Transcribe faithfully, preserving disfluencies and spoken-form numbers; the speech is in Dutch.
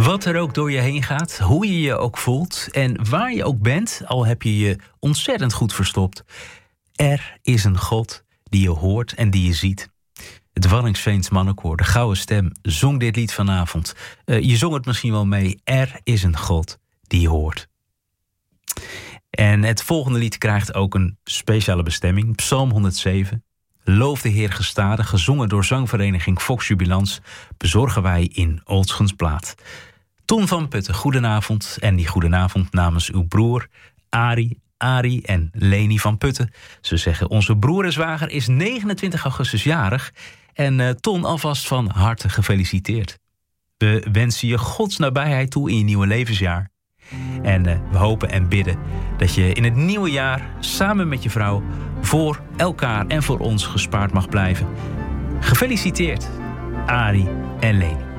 Wat er ook door je heen gaat, hoe je je ook voelt en waar je ook bent, al heb je je ontzettend goed verstopt. Er is een God die je hoort en die je ziet. Het Waddinxveens mannenkoor, de Gouden Stem, zong dit lied vanavond. Uh, je zong het misschien wel mee. Er is een God die je hoort. En het volgende lied krijgt ook een speciale bestemming. Psalm honderdzeven. Loof de Heer gestadig, gezongen door zangvereniging Vox Jubilans, bezorgen wij in Oudschensplaat. Ton van Putten, goedenavond. En die goedenavond namens uw broer Arie, Arie en Leni van Putten. Ze zeggen, onze broer en zwager is negenentwintig augustus jarig. En uh, Ton, alvast van harte gefeliciteerd. We wensen je Gods nabijheid toe in je nieuwe levensjaar. En uh, we hopen en bidden dat je in het nieuwe jaar samen met je vrouw voor elkaar en voor ons gespaard mag blijven. Gefeliciteerd, Arie en Leni.